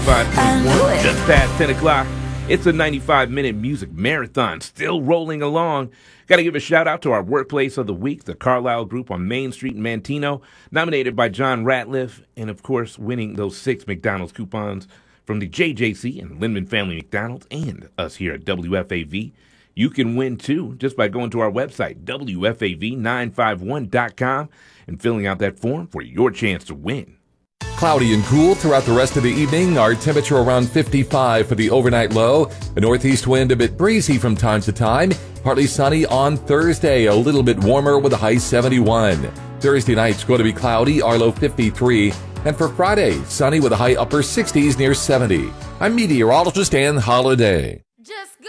5:21, just past 10 o'clock. It's a 95-minute music marathon, still rolling along. Got to give a shout-out to our Workplace of the Week, the Carlisle Group on Main Street in Manteno, nominated by John Ratliff, and, of course, winning those 6 McDonald's coupons from the JJC and Lindman Family McDonald's and us here at WFAV. You can win, too, just by going to our website, WFAV951.com, and filling out that form for your chance to win. Cloudy and cool throughout the rest of the evening. Our temperature around 55 for the overnight low. A northeast wind a bit breezy from time to time. Partly sunny on Thursday, a little bit warmer with a high 71. Thursday night's going to be cloudy, our low 53. And for Friday, sunny with a high upper 60s near 70. I'm meteorologist Ann Holiday.